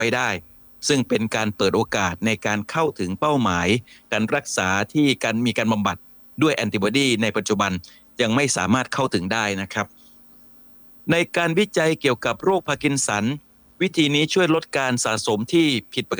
ไปได้ซึ่งเป็นการเปิดโอกาสในการเข้าถึงเป้าหมายการรักษาที่มีการบำบัดด้วยแอนติบอดีในปัจจุบันยังไม่สามารถเข้าถึงได้นะครับในการวิจัยเกี่ยวกับโรคพาร์กินสันวิธีนี้ช่วยลดการสะสมที่ผิดปก